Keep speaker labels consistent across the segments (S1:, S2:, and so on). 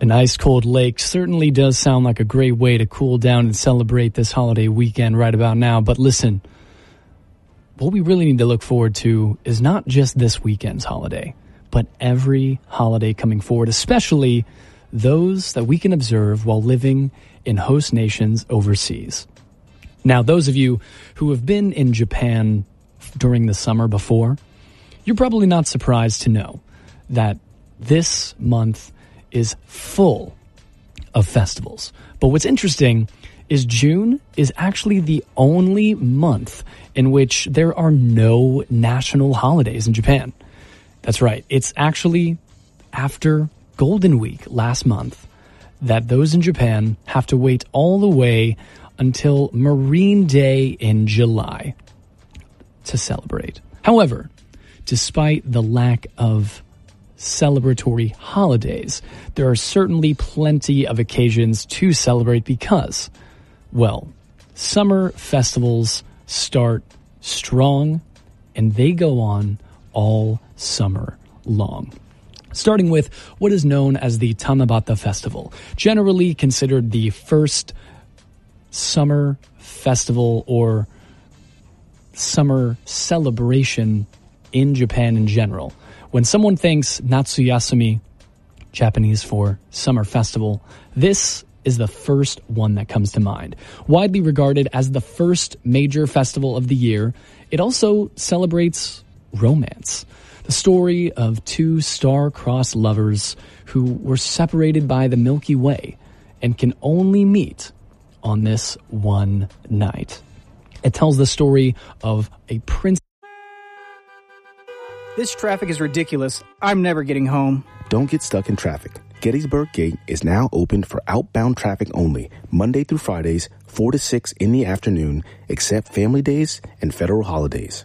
S1: An ice-cold lake certainly does sound like a great way to cool down and celebrate this holiday weekend right about now. But listen, what we really need to look forward to is not just this weekend's holiday, but every holiday coming forward, especially those that we can observe while living in host nations overseas. Now, those of you who have been in Japan during the summer before, you're probably not surprised to know that this month is full of festivals. But what's interesting is June is actually the only month in which there are no national holidays in Japan. That's right. It's actually after Golden Week last month that those in Japan have to wait all the way until Marine Day in July to celebrate. However, despite the lack of celebratory holidays, there are certainly plenty of occasions to celebrate because, well, summer festivals start strong and they go on all summer long. Starting with what is known as the Tanabata Festival, generally considered the first summer festival or summer celebration in Japan in general. When someone thinks Natsuyasumi, Japanese for summer festival, this is the first one that comes to mind. Widely regarded as the first major festival of the year, it also celebrates romance. The story of two star-crossed lovers who were separated by the Milky Way and can only meet on this one night. It tells the story of a prince.
S2: This traffic is ridiculous. I'm never getting home.
S3: Don't get stuck in traffic. Gettysburg Gate is now open for outbound traffic only, Monday through Fridays, 4 to 6 in the afternoon, except family days and federal holidays.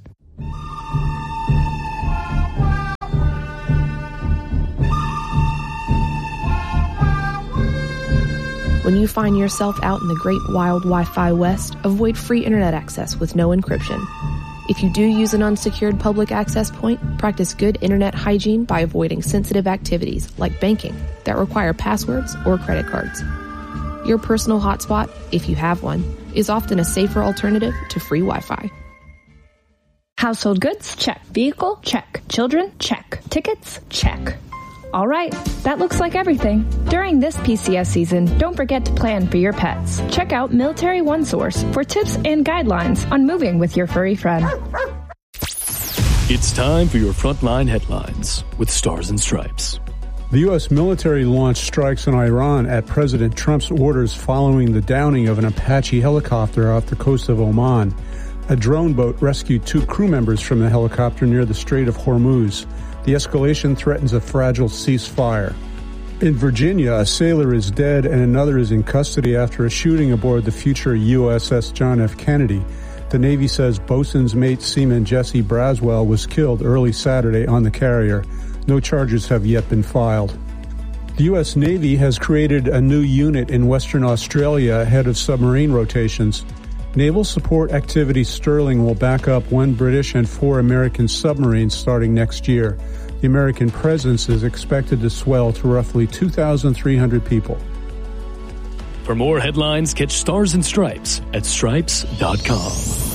S4: When you find yourself out in the Great Wild Wi-Fi West, avoid free internet access with no encryption. If you do use an unsecured public access point, practice good internet hygiene by avoiding sensitive activities like banking that require passwords or credit cards. Your personal hotspot, if you have one, is often a safer alternative to free Wi-Fi.
S5: Household goods? Check. Vehicle? Check. Children? Check. Tickets? Check. All right, that looks like everything. During this PCS season, don't forget to plan for your pets. Check out Military One Source for tips and guidelines on moving with your furry friend.
S6: It's time for your Frontline Headlines with Stars and Stripes.
S7: The U.S. military launched strikes on Iran at President Trump's orders following the downing of an Apache helicopter off the coast of Oman. A drone boat rescued 2 crew members from the helicopter near the Strait of Hormuz. The escalation threatens a fragile ceasefire. In Virginia, a sailor is dead and another is in custody after a shooting aboard the future USS John F. Kennedy. The Navy says bosun's mate Seaman Jesse Braswell was killed early Saturday on the carrier. No charges have yet been filed. The U.S. Navy has created a new unit in Western Australia ahead of submarine rotations. Naval Support Activity Sterling will back up 1 British and 4 American submarines starting next year. The American presence is expected to swell to roughly 2,300 people.
S6: For more headlines, catch Stars and Stripes at stripes.com.